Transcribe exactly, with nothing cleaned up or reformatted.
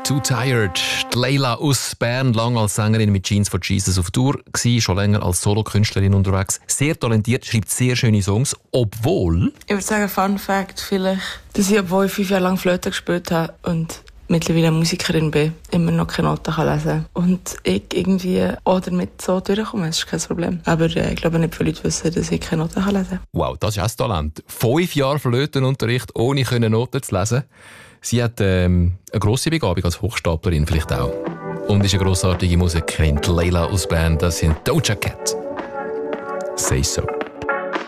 Too Tired. Die Leila aus Bern, lange als Sängerin mit Jeans for Jesus auf Tour gewesen, schon länger als Solokünstlerin unterwegs. Sehr talentiert, schreibt sehr schöne Songs, obwohl... Ich würde sagen, Fun Fact vielleicht, dass ich, obwohl ich fünf Jahre lang Flöte gespielt habe und mittlerweile Musikerin bin, immer noch keine Noten kann lesen. Und ich irgendwie auch damit so durchkomme, das ist kein Problem. Aber äh, ich glaube nicht viele Leute wissen, dass ich keine Noten kann lesen kann. Wow, das ist auch ein Talent. Fünf Jahre Flötenunterricht, ohne Noten zu lesen. Sie hat ähm, eine grosse Begabung als Hochstaplerin vielleicht auch. Und ist eine grossartige Musikerin. Leila aus Bern, das sind Doja Cat. Say So.